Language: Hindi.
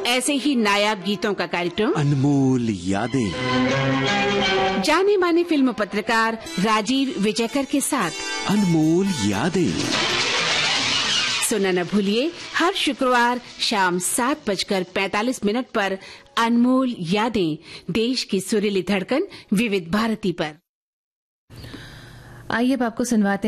ऐसे ही नायाब गीतों का कार्यक्रम अनमोल यादें, जाने माने फिल्म पत्रकार राजीव विजयकर के साथ अनमोल यादें। सुनना न भूलिए हर शुक्रवार शाम 7:45 पर अनमोल यादें, देश की सुरीली धड़कन विविध भारती पर। आइए अब आपको सुनवाते